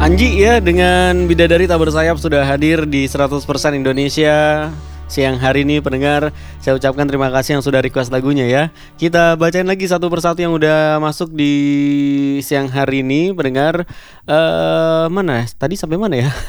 Anji ya dengan Bidadari Tak Bersayap sudah hadir di 100% Indonesia siang hari ini pendengar. Saya ucapkan terima kasih yang sudah request lagunya ya. Kita bacain lagi satu persatu yang udah masuk di siang hari ini pendengar. Mana? Tadi sampai mana ya?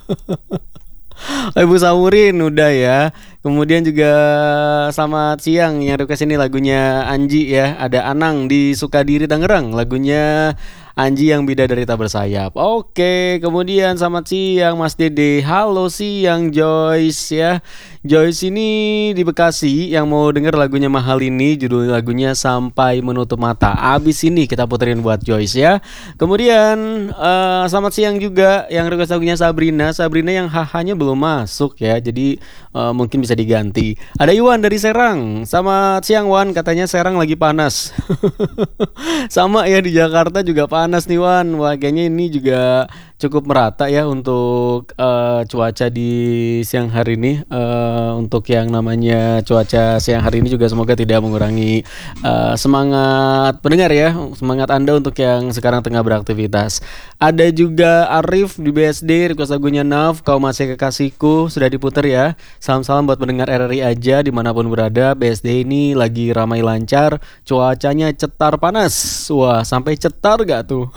Ibu Saurin udah ya. Kemudian juga selamat siang yang request ini lagunya Anji ya. Ada Anang di Sukadiri Tangerang, lagunya Anji yang Bidadari Tak Bersayap. Oke, kemudian selamat siang Mas Dede. Halo siang Joyce ya. Joyce ini di Bekasi yang mau denger lagunya Mahal ini, judul lagunya Sampai Menutup Mata. Abis ini kita puterin buat Joyce ya. Kemudian selamat siang juga yang request lagunya Sabrina. Sabrina yang hahanya belum masuk ya. Jadi mungkin bisa diganti. Ada Iwan dari Serang. Selamat siang Wan, katanya Serang lagi panas. Sama ya, di Jakarta juga panas nih Wan. Wah, kayaknya ini juga cukup merata ya untuk cuaca di siang hari ini. Untuk yang namanya cuaca siang hari ini juga semoga tidak mengurangi semangat pendengar ya, semangat Anda untuk yang sekarang tengah beraktivitas. Ada juga Arif di BSD request lagunya Naf, Kau Masih Kekasihku, sudah diputer ya. Salam-salam buat pendengar RRI aja dimanapun berada. BSD ini lagi ramai lancar, cuacanya cetar panas. Wah, sampai cetar gak tuh?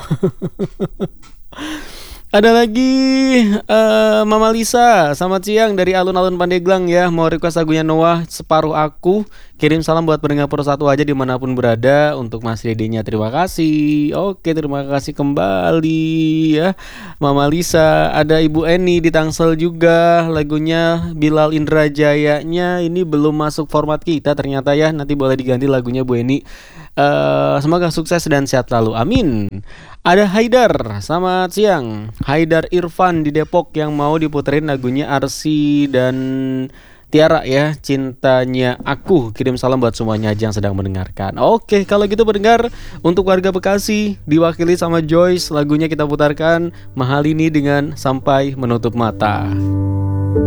Ada lagi Mama Lisa, selamat siang dari alun-alun Pandeglang ya. Mau request lagunya Noah, Separuh Aku. Kirim salam buat pendengar Persatu aja dimanapun berada. Untuk Mas Dedenya terima kasih. Oke, terima kasih kembali ya Mama Lisa. Ada Ibu Eni di Tangsel juga, lagunya Bilal Indrajayanya ini belum masuk format kita ternyata ya. Nanti boleh diganti lagunya Bu Eni. Semoga sukses dan sehat selalu, amin. Ada Haidar, selamat siang. Haidar Irfan di Depok yang mau diputerin lagunya Arsi dan Tiara ya, Cintanya Aku. Kirim salam buat semuanya aja yang sedang mendengarkan. Oke, kalau gitu pendengar, untuk warga Bekasi diwakili sama Joyce, lagunya kita putarkan Mahal ini dengan Sampai Menutup Mata.